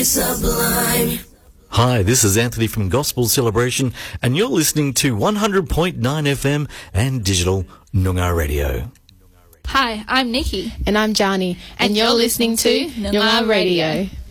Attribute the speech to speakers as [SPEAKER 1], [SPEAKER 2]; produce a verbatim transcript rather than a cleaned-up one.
[SPEAKER 1] sublime.
[SPEAKER 2] Hi, this is Anthony from Gospel Celebration, and you're listening to one hundred point nine F M and digital Noongar Radio.
[SPEAKER 3] Hi, I'm Nikki.
[SPEAKER 4] And I'm Jani. And, and you're, you're listening, listening to Noongar Radio. Radio.